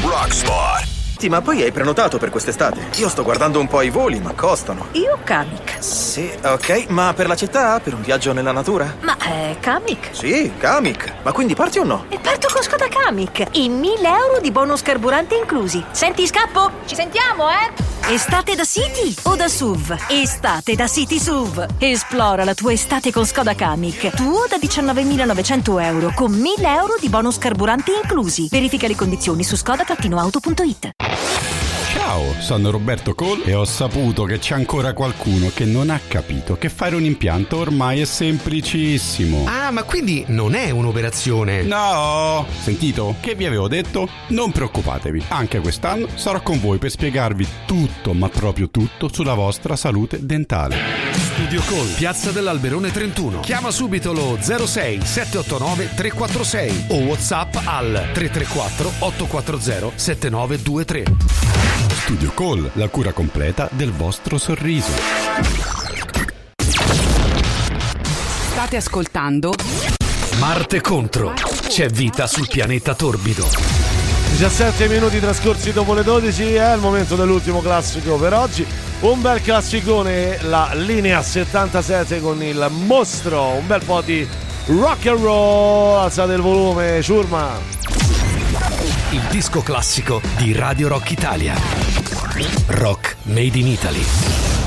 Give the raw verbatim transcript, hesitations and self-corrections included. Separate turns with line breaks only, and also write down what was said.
Rockspot.
Sì, ma poi hai prenotato per quest'estate? Io sto guardando un po' i voli, ma costano.
Io Kamiq.
Sì, ok, ma per la città? Per un viaggio nella natura?
Ma è Kamiq?
Sì, Kamiq. Ma quindi parti o no?
E parto con Skoda Kamiq. E mille euro di bonus carburante inclusi. Senti, scappo? Ci sentiamo, eh? Estate da City o da S U V? Estate da City S U V. Esplora la tua estate con Skoda Kamiq. Tuo da diciannovemilanovecento euro con mille euro di bonus carburante inclusi. Verifica le condizioni su skoda auto punto it.
Ciao, sono Roberto Cole e ho saputo che c'è ancora qualcuno che non ha capito che fare un impianto ormai è semplicissimo.
Ah, ma quindi non è un'operazione?
No! Sentito? Che vi avevo detto? Non preoccupatevi, anche quest'anno sarò con voi per spiegarvi tutto, ma proprio tutto, sulla vostra salute dentale.
Studio Cole, Piazza dell'Alberone trentuno. Chiama subito lo zero sei sette otto nove tre quattro sei o WhatsApp al tre tre quattro otto quattro zero sette nove due tre.
Studio Cole, la cura completa del vostro sorriso.
State ascoltando
Marte contro. C'è vita sul pianeta torbido.
diciassette minuti trascorsi dopo le dodici, è il momento dell'ultimo classico per oggi. Un bel classicone, la linea settantasette con il mostro, un bel po' di rock and roll. Alzate il volume, ciurma.
Il disco classico di Radio Rock Italia. Rock Made in Italy.